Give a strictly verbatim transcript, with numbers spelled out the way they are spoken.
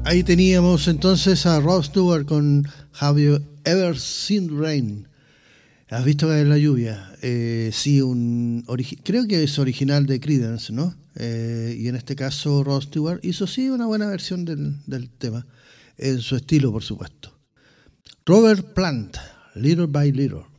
Ahí teníamos entonces a Rod Stewart con Have You Ever Seen Rain? ¿Has visto caer la lluvia? Eh, sí, un origi- creo que es original de Creedence, ¿no? Eh, y en este caso Rod Stewart hizo sí una buena versión del, del tema, en su estilo, por supuesto. Robert Plant, Little by Little.